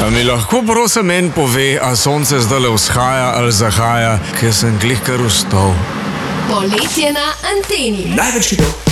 A mi lahko prosim en pove, a sonce zdaj vzhaja ali zahaja, ker sem glih kar vstal. Poletje na anteni. Največ hitov